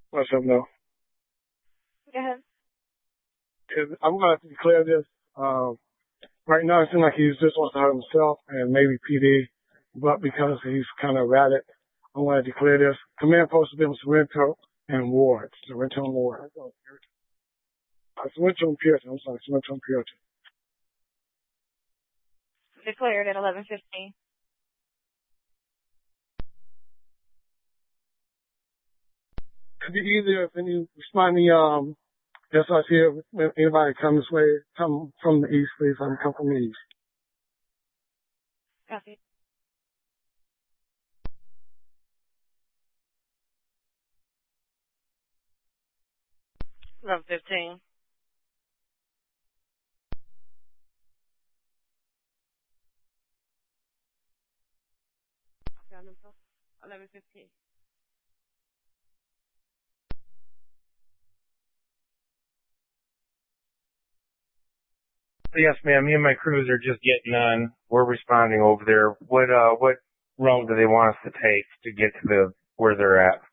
What's up, no? Go ahead. I'm going to declare this. Right now, it seems like he just wants to hurt himself and maybe PD, but because he's kind of erratic, I'm going to declare this. Command post to them Sorrento and Ward. Sorrento and Ward. Sorrento and Pearson. I'm sorry, Sorrento and Pearson. Declared at 11:15. Could be easier if you respond to me, just like here, when anybody comes this way, come from the east, please. Come from the east. Copy. Level 15. Found himself. 11:15. Yes, ma'am. Me and my crews are just getting on. We're responding over there. What route do they want us to take to get to where they're at?